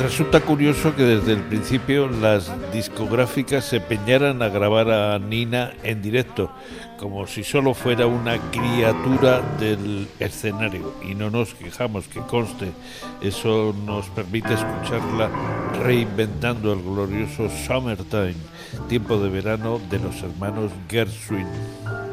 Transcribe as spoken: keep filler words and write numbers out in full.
resulta curioso que desde el principio las discográficas se empeñaran a grabar a Nina en directo, como si solo fuera una criatura del escenario, y no nos quejamos, que conste, eso nos permite escucharla reinventando el glorioso Summertime, tiempo de verano de los hermanos Gershwin.